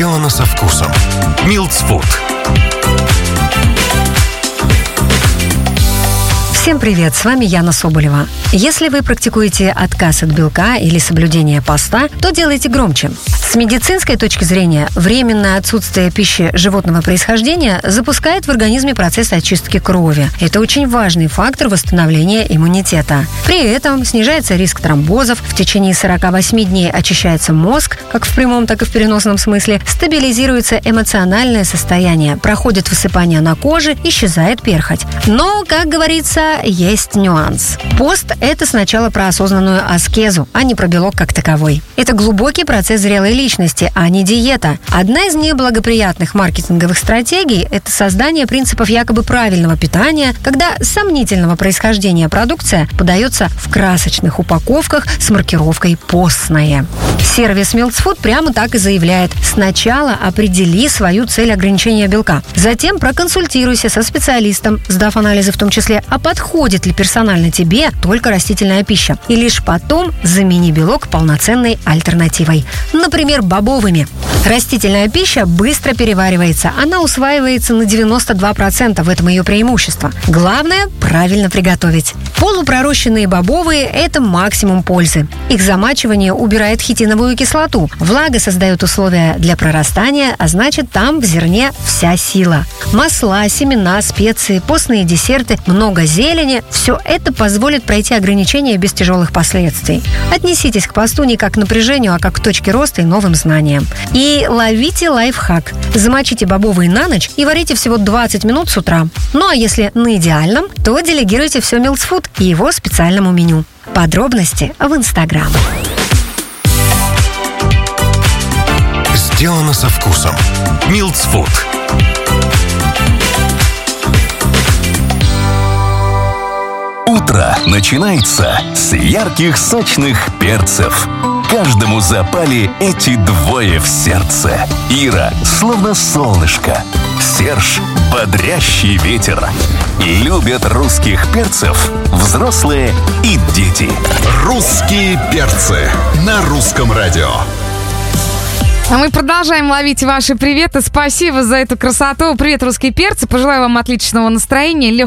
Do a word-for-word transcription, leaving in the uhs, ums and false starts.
Сделано со вкусом. Милтсфуд. Всем привет, с вами Яна Соболева. Если вы практикуете отказ от белка или соблюдение поста, то делайте громче. С медицинской точки зрения, временное отсутствие пищи животного происхождения запускает в организме процесс очистки крови. Это очень важный фактор восстановления иммунитета. При этом снижается риск тромбозов, в течение сорок восемь дней очищается мозг, как в прямом, так и в переносном смысле, стабилизируется эмоциональное состояние, проходит высыпание на коже, исчезает перхоть. Но, как говорится, есть нюанс. Пост – это сначала про осознанную аскезу, а не про белок как таковой. Это глубокий процесс зрелой личности, а не диета. Одна из неблагоприятных маркетинговых стратегий – это создание принципов якобы правильного питания, когда сомнительного происхождения продукция подается в красочных упаковках с маркировкой «постное». Сервис Милтсфуд прямо так и заявляет: сначала определи свою цель ограничения белка, затем проконсультируйся со специалистом, сдав анализы в том числе, а подходит ли персонально тебе только растительная пища, и лишь потом замени белок полноценной альтернативой, например, бобовыми. Растительная пища быстро переваривается, она усваивается на девяносто два процента, в этом ее преимущество. Главное – правильно приготовить. Полупророщенные бобовые – это максимум пользы. Их замачивание убирает хитиновую кислоту. Влага создает условия для прорастания, а значит, там в зерне вся сила. Масла, семена, специи, постные десерты, много зелени – все это позволит пройти ограничения без тяжелых последствий. Отнеситесь к посту не как к напряжению, а как к точке роста и новым знаниям. И ловите лайфхак. Замочите бобовые на ночь и варите всего двадцать минут с утра. Ну а если на идеальном, то делегируйте все Милтсфуд и его специальному меню. Подробности в Инстаграм. Сделано со вкусом. Милтсфуд. Утро начинается с ярких сочных перцев. Каждому запали эти двое в сердце. Ира словно солнышко, Серж бодрящий ветер. Любят русских перцев взрослые и дети. Русские перцы на русском радио. А мы продолжаем ловить ваши приветы. Спасибо за эту красоту. Привет, русские перцы. Пожелаю вам отличного настроения, легкого